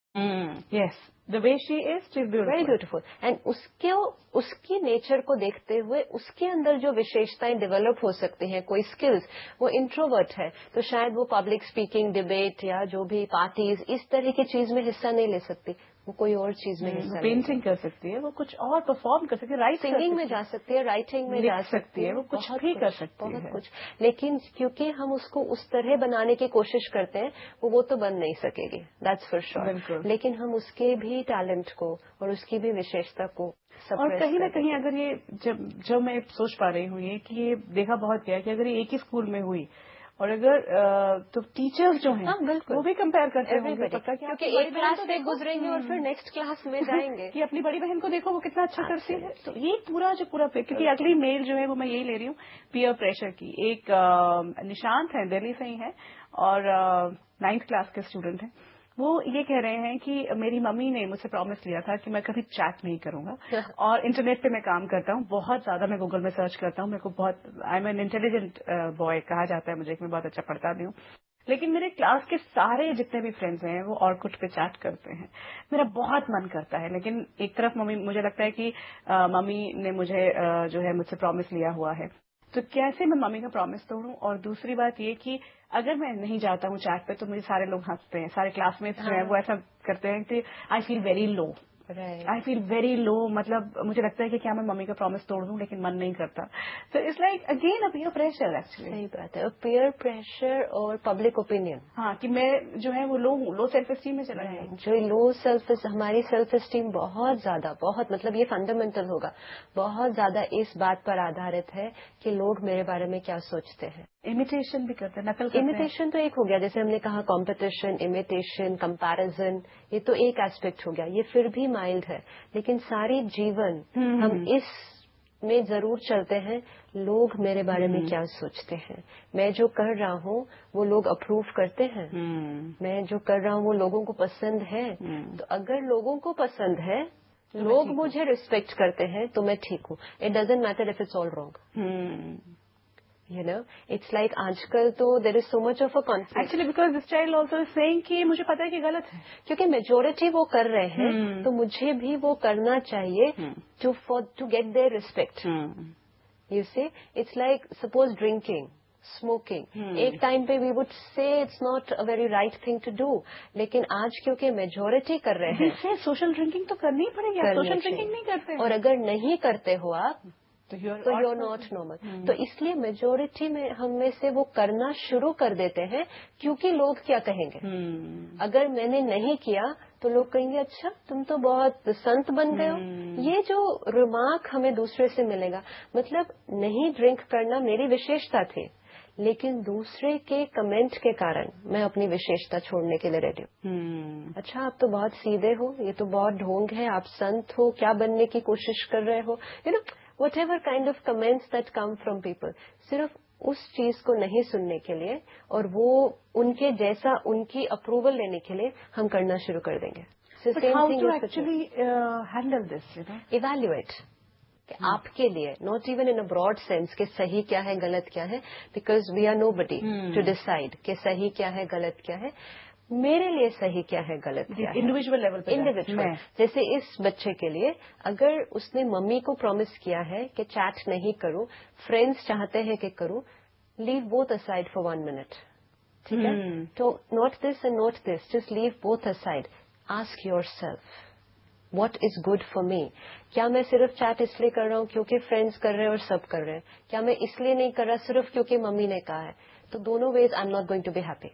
Yes, the way she is beautiful. Very beautiful. And उसकी nature को देखते हुए उसके अंदर जो विशेषताएं डेवलप हो सकती हैं, कोई स्किल्स, वो इंट्रोवर्ट है तो शायद वो पब्लिक स्पीकिंग, डिबेट या जो भी पार्टीज इस तरह की चीज में हिस्सा नहीं ले सकती, वो कोई और चीज में हिस्सा पेंटिंग कर सकती है, वो कुछ और परफॉर्म कर सकती है, राइट सिंगिंग में जा सकती है, राइटिंग में जा सकती है, वो कुछ भी कर सकती है, बहुत कुछ। लेकिन क्योंकि हम उसको उस तरह बनाने की कोशिश करते हैं, वो तो बन नहीं सकेगी, दैट्स फॉर श्योर। लेकिन हम उसके भी टैलेंट को और उसकी भी विशेषता को और कहीं ना कहीं अगर ये जब मैं सोच पा रही हूँ ये कि ये देखा बहुत गया कि अगर ये एक ही स्कूल में हुई और अगर तो टीचर्स जो हैं वो भी कंपेयर करते होंगे, क्योंकि एक क्लास से गुजरेंगे और फिर नेक्स्ट क्लास में जाएंगे कि अपनी बड़ी बहन को देखो वो कितना अच्छा करती है। तो ये पूरा क्योंकि अगली मेल जो है वो मैं यही ले रही हूँ पीयर प्रेशर की। एक निशांत है, दिल्ली से ही है और 9th क्लास के स्टूडेंट हैं। वो ये कह रहे हैं कि मेरी मम्मी ने मुझसे प्रॉमिस लिया था कि मैं कभी चैट नहीं करूंगा और इंटरनेट पे मैं काम करता हूँ, बहुत ज्यादा मैं गूगल में सर्च करता हूँ, मेरे को बहुत I am an intelligent boy कहा जाता है मुझे कि मैं बहुत अच्छा पढ़ता भी हूँ, लेकिन मेरे क्लास के सारे जितने भी फ्रेंड्स हैं वो ऑर्कुट पे चैट करते हैं। मेरा बहुत मन करता है, लेकिन एक तरफ मम्मी, मुझे लगता है कि मम्मी ने मुझे जो है मुझसे प्रॉमिस लिया हुआ है, तो कैसे मैं मम्मी का प्रॉमिस तोड़ूं। और दूसरी बात ये कि अगर मैं नहीं जाता हूँ चैट पे तो मुझे सारे लोग हंसते हैं, सारे क्लासमेट्स जो हैं वो ऐसा करते हैं कि I feel very low, I feel very low, मतलब मुझे लगता है कि क्या मैं मम्मी का प्रॉमिस तोड़ दूं, लेकिन मन नहीं करता। तो it's like again a peer pressure actually. सही बात है, पीयर प्रेशर और पब्लिक ओपिनियन। हाँ, कि मैं जो है वो लो सेल्फ एस्टीम में चला गया। जो लो हमारी सेल्फ एस्टीम बहुत ज्यादा, बहुत मतलब ये फंडामेंटल होगा, बहुत ज्यादा इस बात पर आधारित है कि लोग मेरे बारे में क्या सोचते हैं। इमिटेशन भी करते हैं, नकल करते हैं। इमिटेशन तो एक हो गया, जैसे हमने कहा कॉम्पिटिशन, इमिटेशन, कंपैरिजन, ये तो एक एस्पेक्ट हो गया, ये फिर भी माइल्ड है। लेकिन सारी जीवन हम इस में जरूर चलते हैं, लोग मेरे बारे में क्या सोचते हैं, मैं जो कर रहा हूँ वो लोग अप्रूव करते हैं, मैं जो कर रहा हूँ वो लोगों को पसंद है। तो अगर लोगों को पसंद है, लोग मुझे रिस्पेक्ट करते हैं, तो मैं ठीक हूँ। It doesn't matter if it's all wrong. You know, it's like आजकल तो there is so much of a conflict. Actually, because this child also is saying कि मुझे पता है कि गलत है, क्योंकि मेजोरिटी वो कर रहे हैं, तो मुझे भी वो करना चाहिए to get their respect. You see, it's like suppose drinking, smoking. एक टाइम पे we would say it's not a very right thing to do, लेकिन आज क्योंकि मेजोरिटी कर रहे हैं, सोशल ड्रिंकिंग तो करनी ही पड़ेगी। सोशल ड्रिंकिंग नहीं करते, और अगर नहीं करते हो आप तो you're not normal. तो इसलिए मेजोरिटी में हम में से वो करना शुरू कर देते हैं, क्योंकि लोग क्या कहेंगे। अगर मैंने नहीं किया तो लोग कहेंगे अच्छा तुम तो बहुत संत बन गए हो। ये जो रिमार्क हमें दूसरे से मिलेगा, मतलब नहीं ड्रिंक करना मेरी विशेषता थी, लेकिन दूसरे के कमेंट के कारण मैं अपनी विशेषता छोड़ने के लिए रेडी हूँ। अच्छा आप तो बहुत सीधे हो, ये तो बहुत ढोंग है, आप संत हो, क्या बनने की कोशिश कर रहे हो, you know whatever kind of comments that come from people, सिर्फ उस चीज को नहीं सुनने के लिए और वो उनके जैसा उनकी अप्रूवल लेने के लिए हम करना शुरू कर देंगे। But how to actually handle this, you know? Evaluate. आपके लिए, not even in a broad sense कि सही क्या है गलत क्या है, because we are nobody to decide कि सही क्या है गलत क्या है। मेरे लिए सही क्या है गलत क्या है, इंडिविजुअल लेवल पे, इंडिविजुअल। जैसे इस बच्चे के लिए अगर उसने मम्मी को प्रॉमिस किया है कि चैट नहीं करूं, फ्रेंड्स चाहते हैं कि करूं, leave both aside for 1 minute, ठीक है। तो not this and not this, just leave both aside, ask your self what is good for me. क्या मैं सिर्फ चैट इसलिए कर रहा हूँ क्योंकि फ्रेंड्स कर रहे हैं और सब कर रहे हैं, क्या मैं इसलिए नहीं कर रहा सिर्फ क्योंकि मम्मी ने कहा है। तो दोनों ways I am not going to be happy,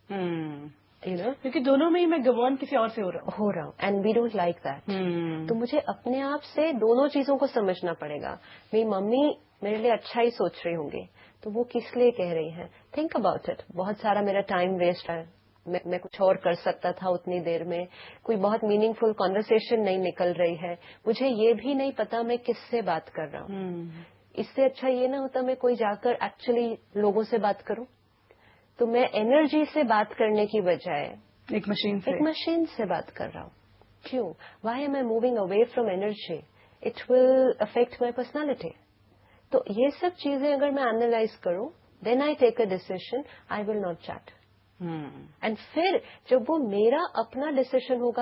you know? क्योंकि दोनों में ही मैं गवर्न किसी और से हो रहा हूँ, and we don't like that. तो मुझे अपने आप से दोनों चीजों को समझना पड़ेगा। मेरी मम्मी मेरे लिए अच्छा ही सोच रही होंगी, तो वो किस लिए कह रही हैं, थिंक अबाउट इट। बहुत सारा मेरा टाइम वेस्ट है, मैं कुछ और कर सकता था उतनी देर में, कोई बहुत मीनिंगफुल कॉन्वर्सेशन नहीं निकल रही है, मुझे ये भी नहीं पता मैं किससे बात कर रहा हूँ। इससे अच्छा ये ना होता मैं कोई जाकर एक्चुअली लोगों से बात करूं। तो मैं एनर्जी से बात करने की बजाय एक मशीन से बात कर रहा हूँ। क्यों? Y M I moving away from energy? It will affect my personality. तो ये सब चीजें अगर मैं एनालाइज करूं, then I take a decision, I will not chat. And फिर जब वो मेरा अपना डिसीजन होगा